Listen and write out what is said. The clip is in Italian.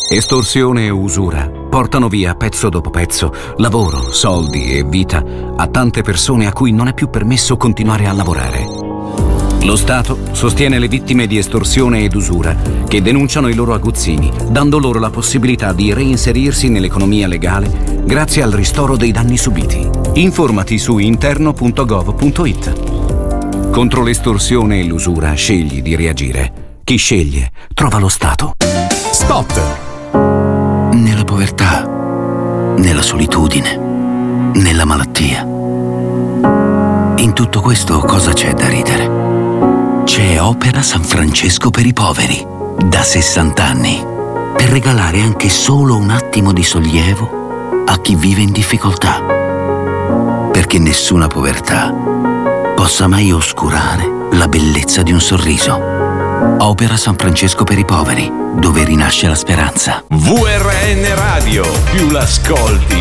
Estorsione e usura portano via pezzo dopo pezzo lavoro, soldi e vita a tante persone a cui non è più permesso continuare a lavorare. Lo Stato sostiene le vittime di estorsione ed usura che denunciano i loro aguzzini, dando loro la possibilità di reinserirsi nell'economia legale grazie al ristoro dei danni subiti. Informati su interno.gov.it. Contro l'estorsione e l'usura scegli di reagire. Chi sceglie trova lo Stato. Spot. Nella povertà, nella solitudine, nella malattia. In tutto questo cosa c'è da ridere? C'è Opera San Francesco per i poveri, da 60 anni, per regalare anche solo un attimo di sollievo a chi vive in difficoltà. Perché nessuna povertà possa mai oscurare la bellezza di un sorriso. Opera San Francesco per i poveri, dove rinasce la speranza. VRN Radio, più l'ascolti